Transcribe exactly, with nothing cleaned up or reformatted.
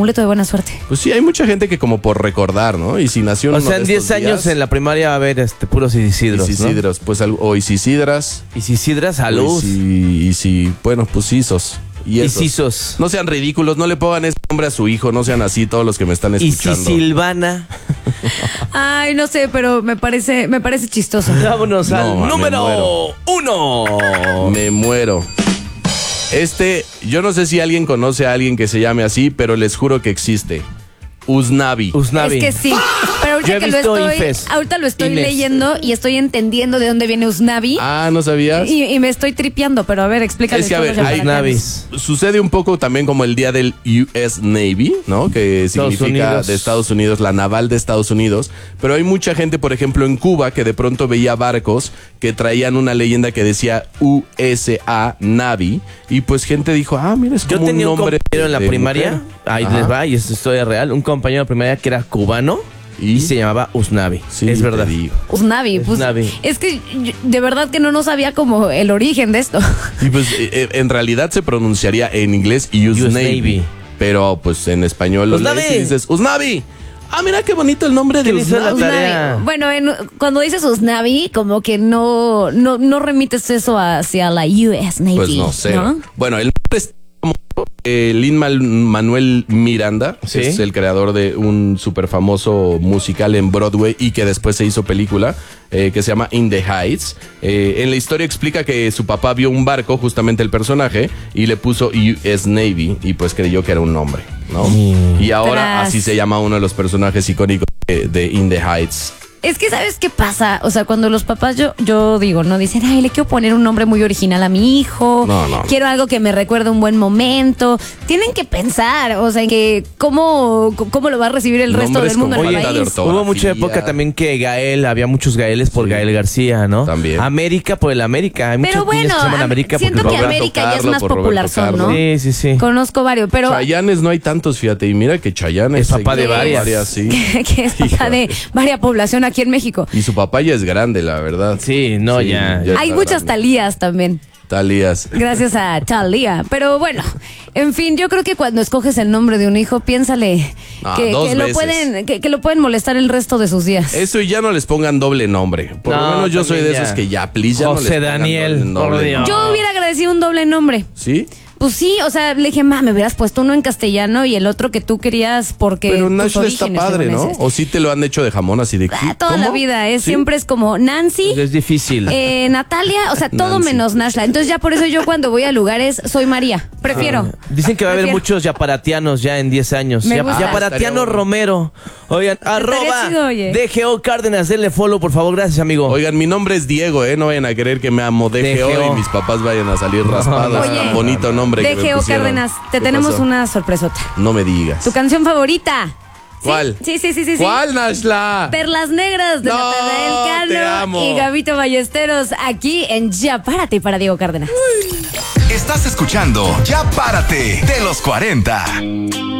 amuleto de buena suerte. Pues sí, hay mucha gente que como por recordar, ¿no? Y si nació en O uno sea, de en diez estos años días, en la primaria va a haber este, puros Isidros, Isidros, pues, al- o Isisidras. ¿no? Isisidras, o salud. Isi- Isi- bueno, pues Isos. Y esos. Isisos. No sean ridículos, no le pongan ese nombre a su hijo, no sean así todos los que me están escuchando. Isisilvana. Ay, no sé, pero me parece, me parece chistoso. Vámonos No, al me número muero. uno. Me muero. Este, yo no sé si alguien conoce a alguien que se llame así, pero les juro que existe. Usnavi. Usnavi. Es que sí. Pero Yo ahorita he que lo visto estoy, Ifes. ahorita lo estoy Ines. leyendo y estoy entendiendo de dónde viene Usnavi. Ah, ¿no sabías? Y, y me estoy tripeando, pero a ver, explícale. Es que, a ver, todos los hay- yaparatianos. Navis. Sucede un poco también como el día del U S Navy, ¿no? Que Estados significa Unidos. de Estados Unidos, la naval de Estados Unidos. Pero hay mucha gente, por ejemplo, en Cuba, que de pronto veía barcos que traían una leyenda que decía U S A Navy. Y pues gente dijo, ah, mira, es Yo como tenía un un nombre compañero en la de primaria, mujer. ahí Ajá. les va, y es historia real, un compañero de primaria que era cubano y, ¿Y? se llamaba Usnavi. Sí, es te verdad. digo. Usnavi, pues. Usnavi. Es que yo- de verdad que no, no sabía como el origen de esto. Y pues eh, eh, en realidad se pronunciaría en inglés U S U S Navy. Navy. Pero pues en español lo Usnavi. lees y dices, Usnavi. Ah, mira qué bonito el nombre de ¿Quién hizo la Usnavi. tarea? Usnavi. Bueno, en- cuando dices Usnavi, como que no, no, no remites eso hacia la U S Navy. Pues no sé. ¿no? Bueno, el nombre es como eh, Lin-Manuel Miranda, Sí. es el creador de un súper famoso musical en Broadway y que después se hizo película, eh, que se llama In the Heights. Eh, en la historia explica que su papá vio un barco, justamente el personaje, y le puso U S Navy y pues creyó que era un nombre, ¿no? Mm. Y ahora Tras. así se llama uno de los personajes icónicos de, de In the Heights. Es que, ¿sabes qué pasa? O sea, cuando los papás, yo, yo digo, ¿no? Dicen, ay, le quiero poner un nombre muy original a mi hijo. No, no. Quiero algo que me recuerde un buen momento. Tienen que pensar, o sea, en que cómo, cómo lo va a recibir el resto Nombres del mundo como en el falta de país. ortografía. Hubo mucha época también que Gael, había muchos Gaeles por Sí. Gael García, ¿no? También. América por el América. Hay Pero muchos niños bueno, que se llaman a- América siento porque que Roberto América ya es Carlos, más por popular, Roberto son, ¿no? Carlos. Sí, sí, sí. Conozco varios, pero Chayanes no hay tantos, fíjate, y mira que Chayanne Es papá de seguido varias. sí. que es papá de varia población aquí en México. Y su papá ya es grande, la verdad. Sí, no, Sí, ya. ya. Hay está muchas grande. Talías también. Talías. Gracias a Talía. Pero bueno, en fin, yo creo que cuando escoges el nombre de un hijo, piénsale Ah, que, dos que lo veces. pueden, que, que lo pueden molestar el resto de sus días. Eso y ya no les pongan doble nombre. Por No, lo menos yo soy de también esos ya. que ya, please, ya no José les pongan Daniel, doble- por doble Dios. nombre. Yo hubiera agradecido un doble nombre. ¿Sí? Pues sí, o sea, le dije, ma, me hubieras puesto uno en castellano y el otro que tú querías porque Pero tus Nashla está orígenes padre, ¿no? leoneses. O sí te lo han hecho de jamón así de... Ah, toda ¿Cómo? la vida, es ¿Sí? siempre es como Nancy, Pues es difícil. eh, Natalia, o sea, todo Nancy. menos Nashla. Entonces ya por eso yo cuando voy a lugares soy María. Prefiero. Dicen que va a haber Prefiero. muchos yaparatianos ya en diez años. Me Ya- gusta. Yaparatiano Estaría bueno. Romero. Oigan, arroba chido, oye. D G O Cárdenas, denle follow, por favor. Gracias, amigo. Oigan, mi nombre es Diego, ¿eh? No vayan a querer que me amo D G O D G O. y mis papás vayan a salir raspados. Oye, Tan bonito nombre que me D G O pusieron. Cárdenas, te ¿Qué tenemos pasó? una sorpresota. No me digas. Tu canción favorita. ¿Sí? ¿Cuál? Sí, sí, sí, sí. sí. ¿Cuál, Nashla? Perlas Negras de No, Natanael te Cano amo. y Gabito Ballesteros aquí en Ya Párate para Diego Cárdenas. Estás escuchando Ya Párate de los cuarenta.